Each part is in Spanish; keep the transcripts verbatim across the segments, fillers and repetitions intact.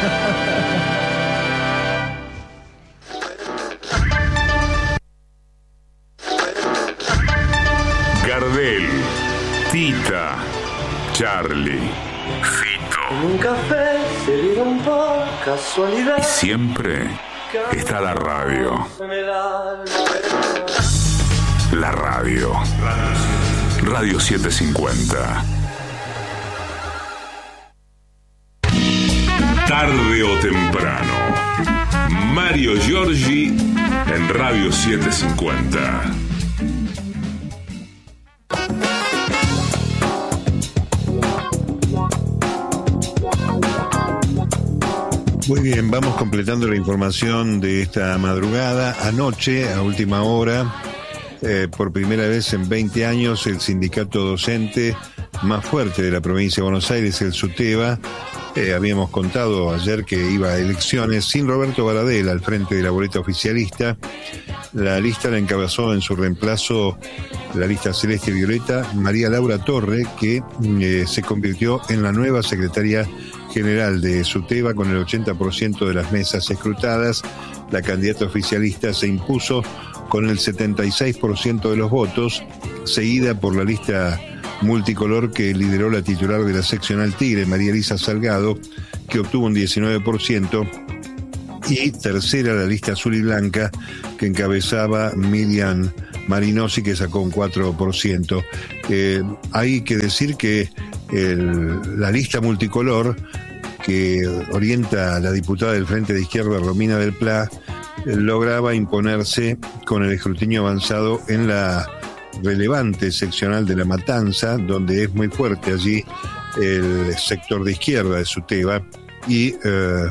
Gardel, Tita, Charlie, Fito. Un café se dieron por casualidad. Y siempre está la radio. La radio. Radio setecientos cincuenta. Tarde o temprano. Mario Giorgi en Radio setecientos cincuenta. Muy bien, vamos completando la información de esta madrugada. Anoche, a última hora, eh, por primera vez en veinte años, el sindicato docente más fuerte de la provincia de Buenos Aires, el SUTEBA, eh, habíamos contado ayer que iba a elecciones sin Roberto Baradel al frente de la boleta oficialista. La lista la encabezó en su reemplazo, la lista celeste violeta, María Laura Torre, que eh, se convirtió en la nueva secretaria general de SUTEBA con el ochenta por ciento de las mesas escrutadas. La candidata oficialista se impuso con el setenta y seis por ciento de los votos, seguida por la lista multicolor que lideró la titular de la seccional Tigre, María Elisa Salgado, que obtuvo un diecinueve por ciento, y tercera la lista azul y blanca que encabezaba Miriam Marinosi, que sacó un cuatro por ciento. Eh, hay que decir que el, la lista multicolor que orienta a la diputada del Frente de Izquierda, Romina del Pla, eh, lograba imponerse con el escrutinio avanzado en la relevante seccional de La Matanza, donde es muy fuerte allí el sector de izquierda de SUTEBA, y eh,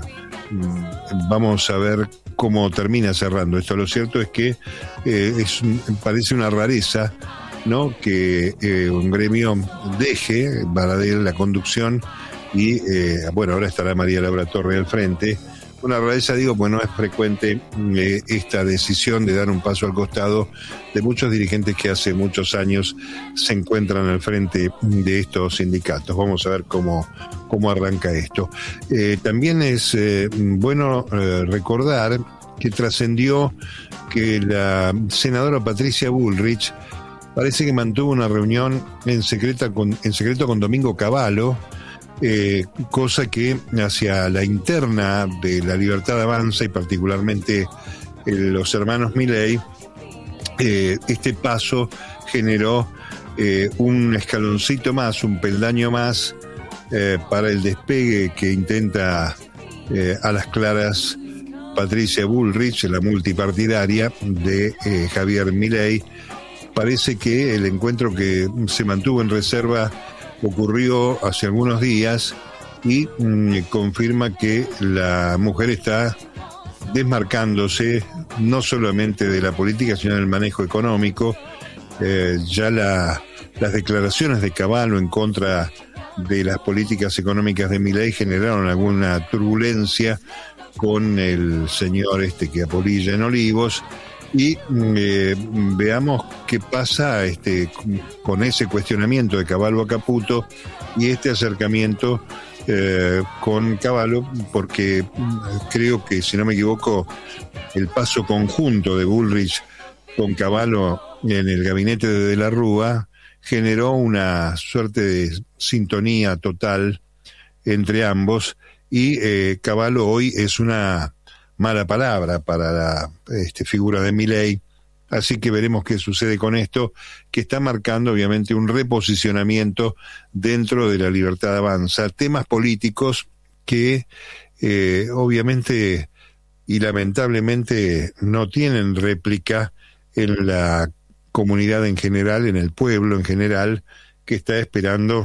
vamos a ver cómo termina cerrando esto. Lo cierto es que eh, es, parece una rareza, ¿no?, que eh, un gremio deje Baradel la conducción y, eh, bueno, ahora estará María Laura Torre al frente. Una rareza, digo, pues no es frecuente eh, esta decisión de dar un paso al costado de muchos dirigentes que hace muchos años se encuentran al frente de estos sindicatos. Vamos a ver cómo, cómo arranca esto. Eh, también es eh, bueno eh, recordar que trascendió que la senadora Patricia Bullrich parece que mantuvo una reunión en, secreta con, en secreto con Domingo Cavallo, Eh, cosa que hacia la interna de La Libertad Avanza y particularmente eh, los hermanos Milei, eh, este paso generó eh, un escaloncito más, un peldaño más eh, para el despegue que intenta eh, a las claras Patricia Bullrich, la multipartidaria de eh, Javier Milei. Parece que el encuentro que se mantuvo en reserva ocurrió hace algunos días y mmm, confirma que la mujer está desmarcándose no solamente de la política, sino del manejo económico. Eh, ya la, las declaraciones de Cavallo en contra de las políticas económicas de Milei generaron alguna turbulencia con el señor este que apolilla en Olivos. Y eh, veamos qué pasa este, con ese cuestionamiento de Cavallo a Caputo y este acercamiento eh, con Cavallo, porque creo que, si no me equivoco, el paso conjunto de Bullrich con Cavallo en el gabinete de De la Rúa generó una suerte de sintonía total entre ambos, y eh, Cavallo hoy es una mala palabra para la este, figura de Milei, así que veremos qué sucede con esto, que está marcando obviamente un reposicionamiento dentro de La Libertad Avanza, temas políticos que eh, obviamente y lamentablemente no tienen réplica en la comunidad en general, en el pueblo en general, que está esperando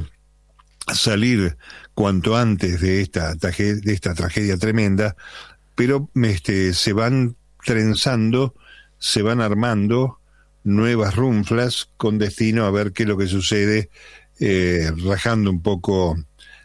salir cuanto antes de esta, de esta tragedia tremenda, pero este, se van trenzando, se van armando nuevas runflas con destino a ver qué es lo que sucede, eh, rajando un poco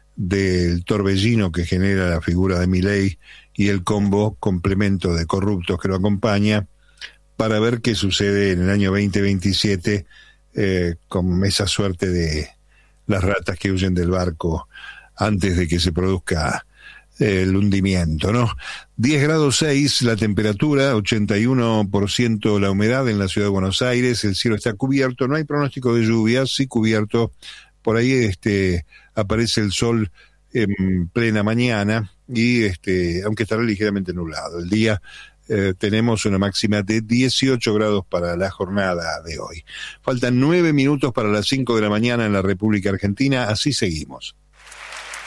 del torbellino que genera la figura de Milei y el combo complemento de corruptos que lo acompaña, para ver qué sucede en el año veinte veintisiete eh, con esa suerte de las ratas que huyen del barco antes de que se produzca el hundimiento, ¿no? diez grados seis la temperatura, ochenta y uno por ciento la humedad en la ciudad de Buenos Aires, el cielo está cubierto, no hay pronóstico de lluvia, sí cubierto, por ahí este aparece el sol en plena mañana y este aunque estará ligeramente nublado. El día eh, tenemos una máxima de dieciocho grados para la jornada de hoy. Faltan nueve minutos para las cinco de la mañana en la República Argentina, así seguimos.